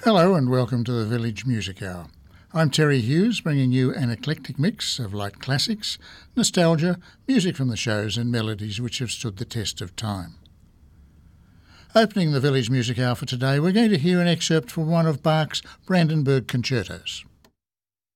Hello and welcome to the Village Music Hour. I'm Terry Hughes, bringing you an eclectic mix of light classics, nostalgia, music from the shows and melodies which have stood the test of time. Opening the Village Music Hour for today, we're going to hear an excerpt from one of Bach's Brandenburg concertos.